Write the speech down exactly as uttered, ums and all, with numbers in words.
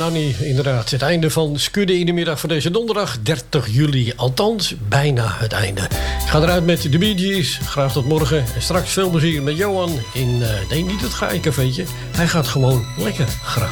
Mariani, inderdaad. Het einde van Skudden in de middag van deze donderdag, dertig juli. Althans, bijna het einde. Ik ga eruit met de Bee Gees. Graag tot morgen. En straks veel plezier met Johan in... Uh, nee, niet het Gaaicafeetje. Hij gaat gewoon lekker graag.